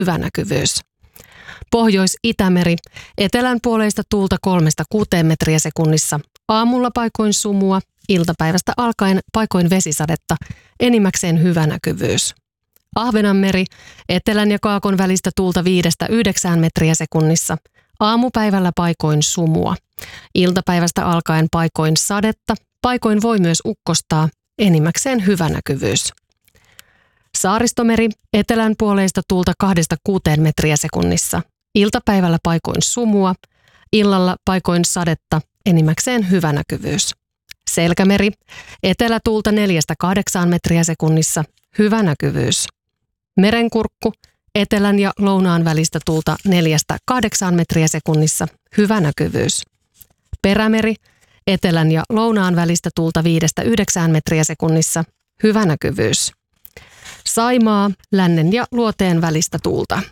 hyvä näkyvyys. Pohjois-Itämeri, etelänpuoleista tuulta 3-6 metriä sekunnissa, aamulla paikoin sumua, iltapäivästä alkaen paikoin vesisadetta, enimmäkseen hyvä näkyvyys. Ahvenanmeri, etelän ja kaakon välistä tuulta 5-9 metriä sekunnissa, aamupäivällä paikoin sumua. Iltapäivästä alkaen paikoin sadetta, paikoin voi myös ukkostaa, enimmäkseen hyvä näkyvyys. Saaristomeri, etelänpuoleista tuulta 2-6 metriä sekunnissa, iltapäivällä paikoin sumua, illalla paikoin sadetta, enimmäkseen hyvä näkyvyys. Selkämeri, etelätuulta 4-8 metriä sekunnissa, hyvä näkyvyys. Merenkurkku, etelän ja lounaan välistä tuulta 4-8 metriä sekunnissa, hyvä näkyvyys. Perämeri, etelän ja lounaan välistä tuulta 5-9 metriä sekunnissa, hyvä näkyvyys. Saimaa, lännen ja luoteen välistä tuulta.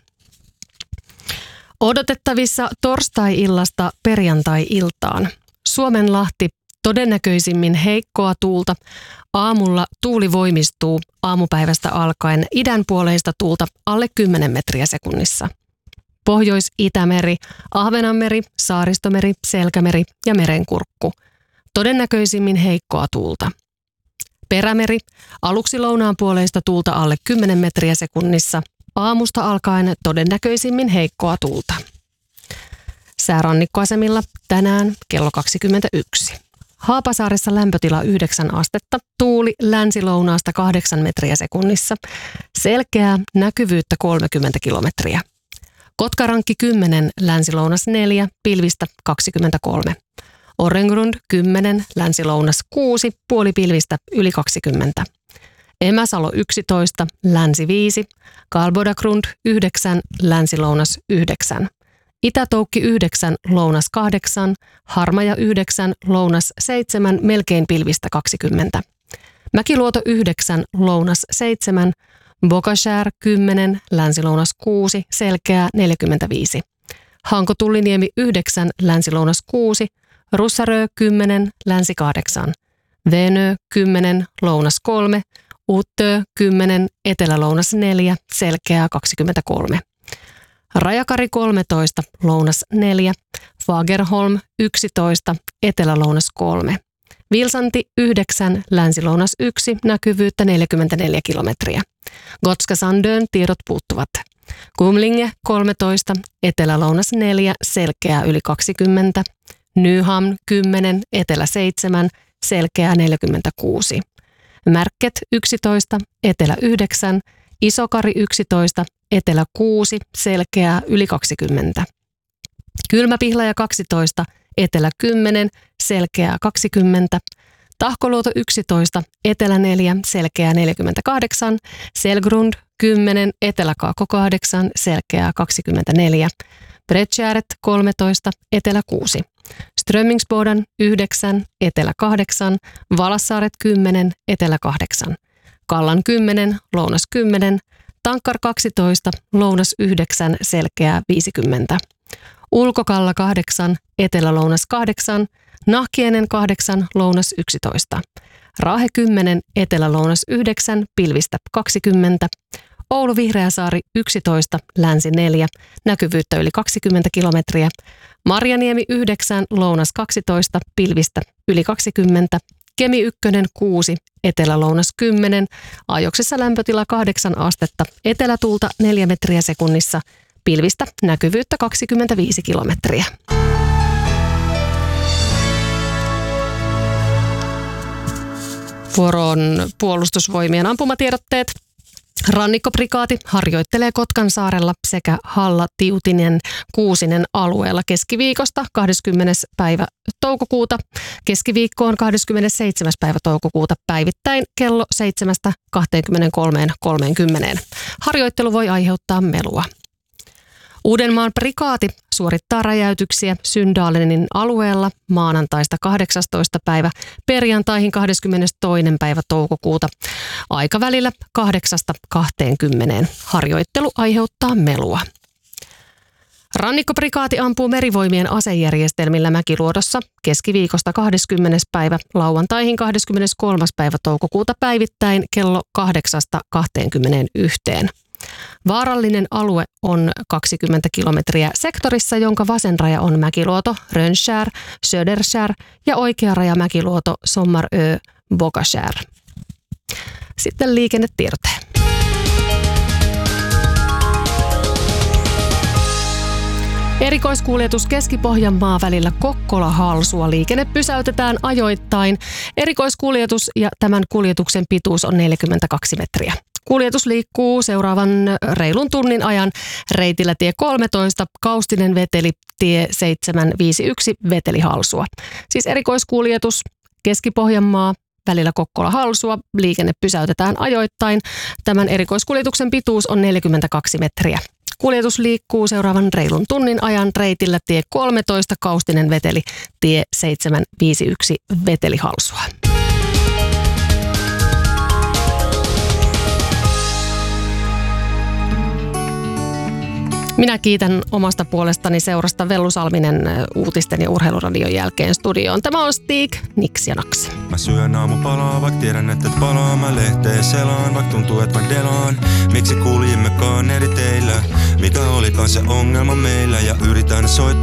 Odotettavissa torstai-illasta perjantai-iltaan. Suomenlahti, todennäköisimmin heikkoa tuulta. Aamulla tuuli voimistuu aamupäivästä alkaen idänpuoleista tuulta alle 10 metriä sekunnissa. Pohjois-Itämeri, Ahvenanmeri, Saaristomeri, Selkämeri ja Merenkurkku. Todennäköisimmin heikkoa tuulta. Perämeri, aluksi lounaanpuoleista tuulta alle 10 metriä sekunnissa. Aamusta alkaen todennäköisimmin heikkoa tuulta. Säärannikkoasemilla tänään kello 21. Haapasaaressa lämpötila 9 astetta, tuuli länsi-lounaasta 8 metriä sekunnissa, selkeää näkyvyyttä 30 kilometriä. Kotkarankki 10, länsi-lounas 4, pilvistä 23. Orrengrund 10, länsi-lounas 6, puolipilvistä yli 20. Emäsalo 11, länsi 5, Kalbodagrund 9, länsi-lounas 9. Itätoukki 9, lounas 8, Harmaja 9, lounas 7, melkein pilvistä 20. Mäkiluoto 9, lounas 7, Bokashär 10, länsi-lounas 6, selkeää 45. Hanko-Tulliniemi 9, länsi-lounas 6, Russarö 10, länsi 8. Venö 10, lounas 3, Uttö 10, etelä-lounas 4, selkeää 23. Rajakari 13, lounas 4, Fagerholm 11, etelä-lounas 3. Vilsanti 9, länsi-lounas 1, näkyvyyttä 44 kilometriä. Gotska Sandön tiedot puuttuvat. Kumlinge 13, etelä-lounas 4, selkeää yli 20. Nyhamn 10, etelä 7, selkeää 46. Märket 11, etelä 9, Isokari 11, etelä 6, selkeää yli 20. Kylmäpihlaja 12, etelä 10, selkeää 20. Tahkoluoto 11, etelä 4, selkeää 48. Selgrund 10, etelä-kaakko 8, selkeää 24. Bredtjäret 13, etelä 6. Strömmingsboden 9, etelä 8, Valassaaret 10, etelä 8. Kallan 10, lounas 10, Tankkar 12, lounas 9, selkeää 50. Ulkokalla 8, etelä-lounas 8, Nahkienen 8, lounas 11. Raahe 10, etelä-lounas 9, pilvistä 20. Oulu Vihreäsaari 11, länsi 4, näkyvyyttä yli 20 kilometriä. Marjaniemi 9, lounas 12, pilvistä yli 20. Kemi 1, 6, etelä-lounas 10, ajoksessa lämpötila 8 astetta, etelätuulta 4 metriä sekunnissa, pilvistä näkyvyyttä 25 kilometriä. Vuoroon puolustusvoimien ampumatiedotteet. Rannikkoprikaati harjoittelee Kotkansaarella sekä Halla-Tiutinen Kuusinen alueella keskiviikosta 20. päivä toukokuuta keskiviikkoon 27. päivä toukokuuta päivittäin kello 7:23:30. Harjoittelu voi aiheuttaa melua. Uudenmaan prikaati suorittaa räjäytyksiä Syndalenin alueella maanantaista 18. päivä perjantaihin 22. päivä toukokuuta aikavälillä 8-20. Harjoittelu aiheuttaa melua. Rannikkoprikaati ampuu merivoimien asejärjestelmillä Mäkiluodossa keskiviikosta 20. päivä lauantaihin 23. päivä toukokuuta päivittäin kello 8-21. Vaarallinen alue on 20 kilometriä sektorissa, jonka vasen raja on Mäkiluoto, Rönnskär, Söderskär ja oikea raja Mäkiluoto, Sommarö, Bogaskär. Sitten liikennetiedote. Erikoiskuljetus Keski-Pohjanmaa välillä Kokkola-Halsua. Liikenne pysäytetään ajoittain. Erikoiskuljetus ja tämän kuljetuksen pituus on 42 metriä. Kuljetus liikkuu seuraavan reilun tunnin ajan reitillä tie 13, Kaustinen Veteli, tie 751, Veteli Halsua. Siis erikoiskuljetus Keski-Pohjanmaa välillä Kokkola-Halsua. Liikenne pysäytetään ajoittain. Tämän erikoiskuljetuksen pituus on 42 metriä. Kuljetus liikkuu seuraavan reilun tunnin ajan reitillä tie 13, Kaustinen Veteli, tie 751, Veteli Halsua. Minä kiitän omasta puolestani seurasta Vellu Salminen uutisten ja urheiluradion jälkeen studioon. Tämä on Stig, Nix ja Nax. Mä syön aamupalaa, vaikka tiedän, että et palaa. Mä lehteen selaan, vaikka tuntuu, että mä delaan. Miksi kuljimmekaan eri teillä? Mikä olikaan se ongelma meillä? Ja yritän soittaa.